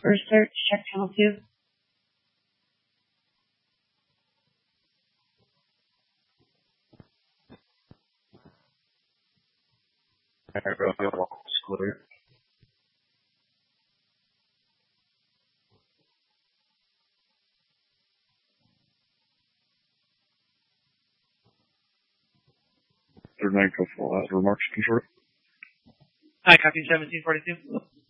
for search, check channel 2. Alright, bro, you'll walk clear. Third nine, go full out. Remarks, control. Hi, copy 1742.